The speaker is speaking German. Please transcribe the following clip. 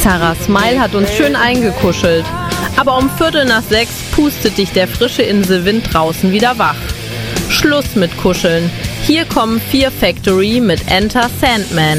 Sarah Smile hat uns schön eingekuschelt. Aber um 5:45 pustet dich der frische Inselwind draußen wieder wach. Schluss mit Kuscheln. Hier kommen Fear Factory mit Enter Sandman.